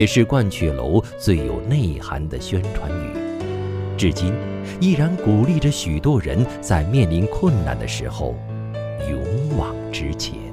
也是冠雀楼最有内涵的宣传语，至今依然鼓励着许多人在面临困难的时候勇往直前。